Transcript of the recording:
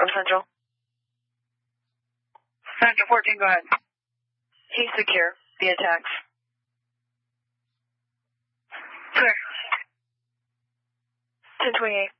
Central. Central 14, go ahead. He's secure via tax. Clear. 1028.